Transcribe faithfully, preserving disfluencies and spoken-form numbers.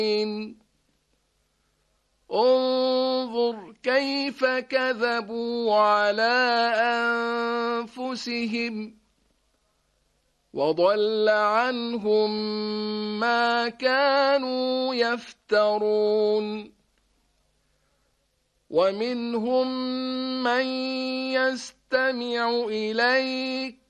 انظر كيف كذبوا على أنفسهم وضل عنهم ما كانوا يفترون ومنهم من يستمع إليك